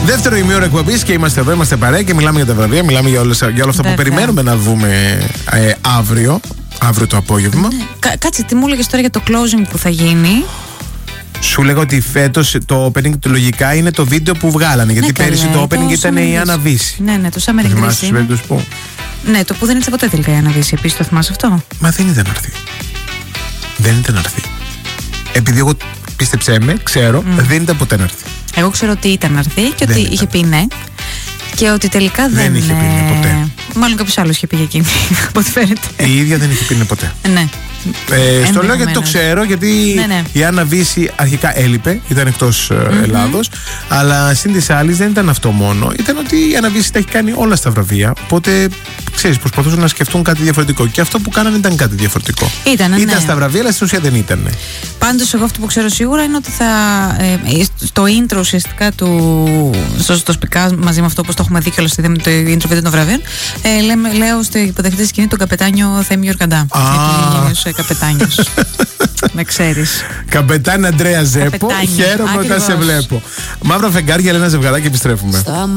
Δεύτερο ημίωρο εκπομπής και είμαστε εδώ, είμαστε παρέα και μιλάμε για τα βραβεία, μιλάμε για όλα αυτά που περιμένουμε να δούμε αύριο το απόγευμα. Κάτσε, τι μου έλεγες τώρα για το closing που θα γίνει? Σου λέγα ότι φέτος το opening του λογικά είναι το βίντεο που βγάλανε. Γιατί πέρυσι το opening ήταν η Άννα Βύση. Ναι, το Summer Increase. Ναι, το που δεν ήρθε ποτέ τελικά η Άννα Βύση. Επίσης το θυμάσαι αυτό? Μα δεν ήταν να έρθει. Δεν ήταν να έρθει. Επειδή εγώ πίστεψέ με, ξέρω, δεν ήταν ποτέ να έρθει. Εγώ ξέρω ότι ήταν να έρθει και ότι είχε πει ναι. Και ότι τελικά δεν είχε πει ναι ποτέ. Μάλλον κάποιος άλλος είχε πει για εκείνη, από ό,τι φαίνεται. Η ίδια δεν είχε πει ναι ποτέ. Ναι. Στο λέω γιατί το ξέρω, γιατί η Άννα Βύση αρχικά έλειπε, ήταν εκτός Ελλάδος, αλλά συν της άλλης δεν ήταν αυτό μόνο. Ήταν ότι η Άννα Βύση τα έχει κάνει όλα στα βραβεία. Οπότε ξέρεις, προσπαθούσαν να σκεφτούν κάτι διαφορετικό. Και αυτό που κάνανε ήταν κάτι διαφορετικό. Ήταν στα βραβεία, αλλά στην ουσία δεν ήταν. Πάντως, εγώ αυτό που ξέρω σίγουρα είναι ότι θα. Στο intro ουσιαστικά στο σπικά μαζί με αυτό που το έχουμε δει και όλα στο intro βίντεο των βραβείων, λέω στο υποδεχτή σκηνή τον καπετάνιο Θέμη Ιορκαντά. Καπετάνιος. Να ξέρεις. Καπετάνιο Αντρέα Ζέπο. Χαίρομαι όταν σε βλέπω. Μαύρα φεγγάρια, ένα ζευγαράκι, επιστρέφουμε.